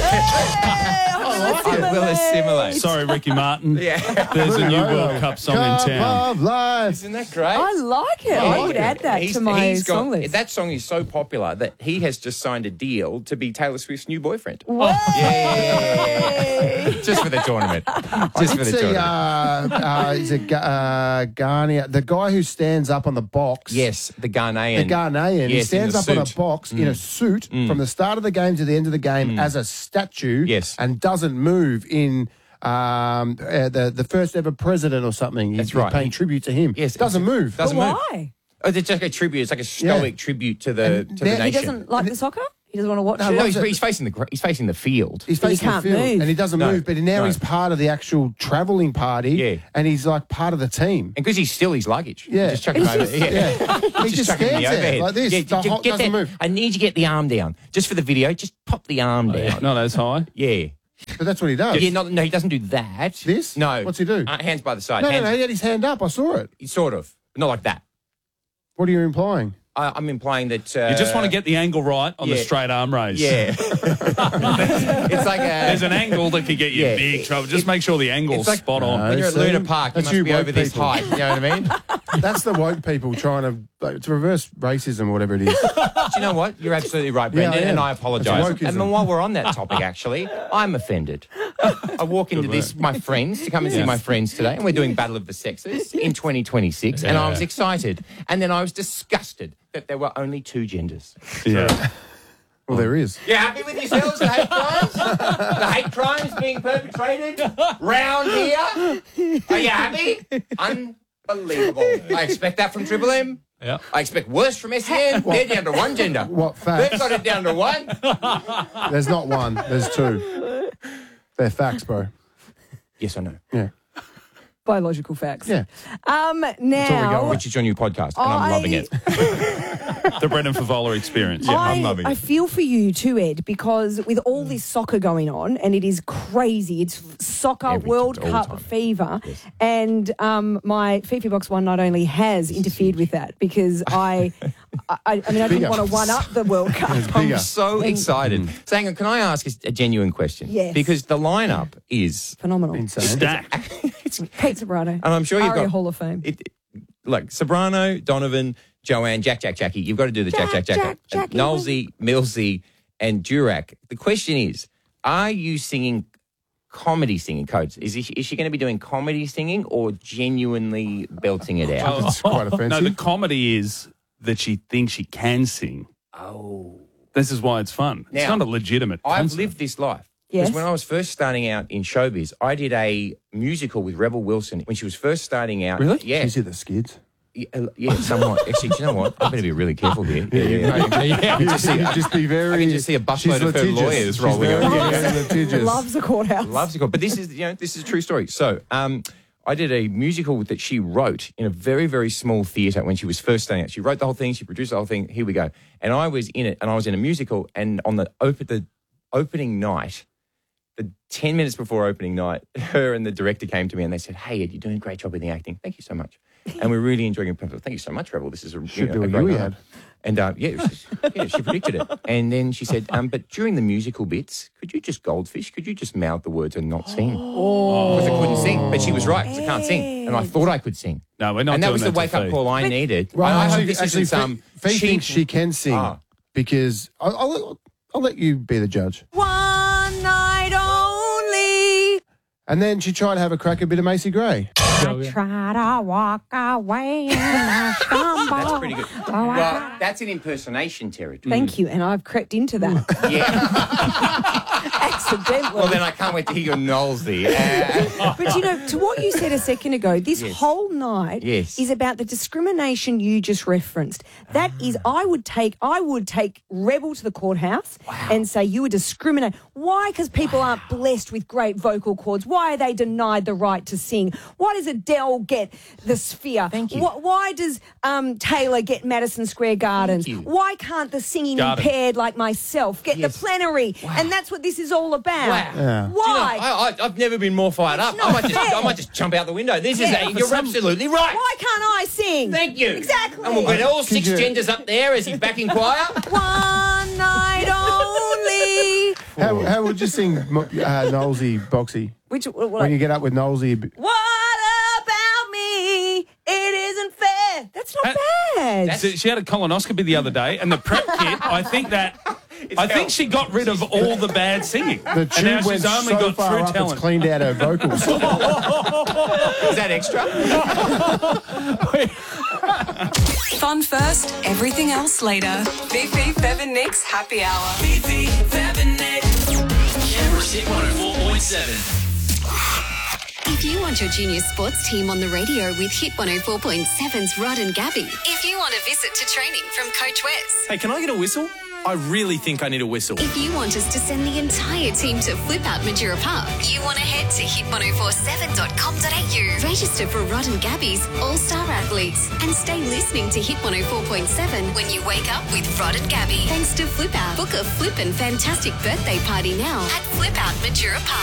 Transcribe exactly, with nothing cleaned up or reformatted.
I will assimilate. Sorry, Ricky Martin. Yeah. There's a new World Cup song Cup in town. of life. Isn't that great? I like it. I I like would it. add that He's- to my he's got- song list. That song is so popular that he has just signed a deal to be Taylor Swift's new boyfriend. Whoa. Yeah. Just for the tournament. Just for It's the a, tournament. uh, uh, is it Ga- uh, Ghanaian, the guy who stands up on the box. Yes, the The Ghanaian. Ghanaian. he Yes, stands in up the on a suit. box in a suit from the start of the game to the end of the game as a statue. Yes. And doesn't move in um, uh, the, the first ever president or something. That's He's right. paying tribute to him. Yes, Doesn't it's- move. doesn't But move. why? Oh, it's like a tribute. It's like a stoic Yeah. tribute to the And to there- the he He nation. doesn't like the soccer? He doesn't want to watch No, it? No, loves he's, it. he's facing the gr- he's facing the field. He's But he facing the can't field move. and he doesn't No. move, but now No. he's part of the actual travelling party. Yeah. And he's like part of the team. And because he's still his luggage. Yeah. Just chuck him He's over. just- Yeah. yeah. He just chuck him in stands the there overhead. like this. Yeah, The get- hot get doesn't that- move. I need you to get the arm down. Just for the video, just pop the arm down. Not as high. Yeah. But that's what he does. Yeah, not, no, he doesn't do that. This? No. What's he do? Uh, hands by the side. No, no, hands, no, he had his hand up. I saw it. Sort of. Not like that. What are you implying? I, I'm implying that... Uh, You just want to get the angle right on the yeah. straight arm raise. Yeah. It's like a... There's an angle that could get you Yeah. in big trouble. Just make sure the angle's It's like- spot on. When you're at See? Luna Park, you That's must you be woke over this people. height. You know what I mean? That's the woke people trying to, like, to reverse racism or whatever it is. Do you know what? You're absolutely right, Yeah, Brendan, I am. and I That's apologise. wokeism. And then while we're on that topic, actually, I'm offended. I walk into this, my friends, to come and see my friends today, and we're doing Battle of the Sexes in twenty twenty-six, and I was excited. And then I was disgusted that there were only two genders. Yeah. Well, there is. You happy with yourselves, the hate crimes? The hate crimes being perpetrated round here? Are you happy? Unbelievable. I expect that from Triple M. Yeah. I expect worse from S E N. They're down to one gender. What, They've facts? got it down to one. There's not one. There's two. They're facts, bro. Yes, I know. Yeah. Biological facts. Yeah. Um, now, Which is your new podcast, and I'm I- loving it. The Brendan Favola experience. Yeah, Yeah. I'm I, loving I it. feel for you too, Ed, because with all this soccer going on, and it is crazy, it's soccer Everything, World all the Cup time. fever, and um, my Fifi Box One not only has interfered with that because I, I, I mean, I didn't bigger. want to one up the World Cup. bigger. I'm so excited. So hang on, can I ask a, a genuine question? Yes. Because the lineup is, Phenomenal. Insane. Stack. Pete Sobrano, and I'm sure you've Aria got Hall of Fame. It, like Sobrano, Donovan, Joanne, Jack, Jack, Jackie. You've got to do the Jack, Jack, Jack, Jack. Jack, And Jackie. Knowlesy, Millsy, and Durack. The question is, are you singing comedy singing, Codes? Is, he, is she going to be doing comedy singing or genuinely belting it out? That's quite offensive. No, the comedy is that she thinks she can sing. Oh. This is why it's fun. it's Now, not a legitimate I've concept. lived this life. Yes. Because when I was first starting out in showbiz, I did a musical with Rebel Wilson when she was first starting out. Really? Yeah. She's at the skids. Yeah, uh, yeah, somewhat. Actually, do you know what? I better be really careful here. Yeah, yeah, yeah. yeah. I can just see, just be very. I can just see a busload she's of her litigious. lawyers She's rolling very, over. very litigious. Loves the courthouse. Loves it. But this is, you know, this is a true story. So, um, I did a musical that she wrote in a very, very small theatre when she was first starting out. She wrote the whole thing. She produced the whole thing. Here we go. And I was in it, and I was in a musical. And on the open, the opening night, the ten minutes before opening night, her and the director came to me and they said, "Hey, Ed, you're doing a great job with the acting. Thank you so much." And we're really enjoying it. Thank you so much, Rebel. This is a, you Should know, do a a great Yui night." ad. And uh, yeah, it was just- yeah, she predicted it. And then she said, um, "But during the musical bits, could you just goldfish? Could you just mouth the words and not sing?" Because I couldn't sing. But she was right, because I can't sing. And I thought I could sing. No, we're not And that doing was the that to wake up Fee. call I needed. Well, I, I hope actually, this actually, isn't some Fee Fee cheap- thinks she can sing Ah. because I'll, I'll, I'll let you be the judge. One night only. And then she tried to have a crack at a bit of Macy Gray. I try to walk away and I stumble. That's pretty good. Oh, I- Well, that's an impersonation territory. Thank you, and I've crept into that Yeah. accidentally. Well, then I can't wait to hear your Knowlesy. Uh, But you know, to what you said a second ago, this Yes. whole night Yes. is about the discrimination you just referenced. That is, I would take, I would take Rebel to the courthouse and say you were discriminating. Why? Because people aren't blessed with great vocal cords. Why are they denied the right to sing? Why does Adele get the Sphere? Thank you. Why, why does um, Taylor get Madison Square Gardens? Thank you. Why can't the singing Garden. impaired like myself get Yes. the plenary? And that's what this is all about. Wow. Yeah. Do you know, Why? I, I, I've never been more fired up. I might, just, fair. I might just jump out the window. This Yeah, is a, for you're some- absolutely right. Why can't I sing? Thank you. Exactly. And we'll get all six you- genders up there as his backing choir. One night only. How, how would you sing uh, Nosey Boxy? Which what, When you get up with Nosey. What about me? It isn't fair. That's not Uh, bad. So she had a colonoscopy the other day, and the prep kit, I think that... I think she got rid of all the bad singing. The and now tube went she's only so got far true up, talent. it's cleaned out her vocals. Is that extra? Fun first, everything else later. Fifi, Bev and Nick's Happy Hour. Fifi, Bev and Nick. Canberra's Hit one oh four point seven. If you want your junior sports team on the radio with Hit one oh four point seven's Rod and Gabby. If you want a visit to training from Coach Wes. Hey, can I get a whistle? I really think I need a whistle. If you want us to send the entire team to Flip Out Majura Park, you want to head to hit ten forty-seven dot com dot a u. Register for Rod and Gabby's All-Star Athletes and stay listening to Hit one oh four point seven when you wake up with Rod and Gabby. Thanks to Flip Out. Book a flip and fantastic birthday party now at Flip Out Majura Park.